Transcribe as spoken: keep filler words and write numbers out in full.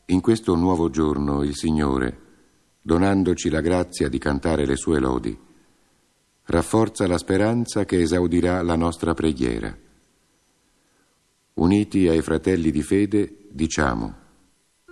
In questo nuovo giorno il Signore, donandoci la grazia di cantare le sue lodi, rafforza la speranza che esaudirà la nostra preghiera. Uniti ai fratelli di fede, diciamo: